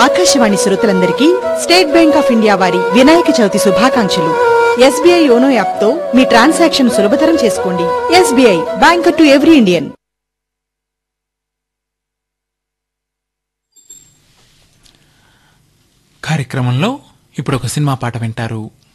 ఆకాశవాణి శ్రోతలందరికీ state bank of India వారి వినాయక చవితి శుభాకాంక్షలు. ఎస్బీఐ యోనో యాప్ తో మీ ట్రాన్సాక్షన్ సులభతరం చేసుకోండి. SBI, banker to every Indian. కార్యక్రమంలో ఇప్పుడు ఒక సినిమా పాట వింటారు.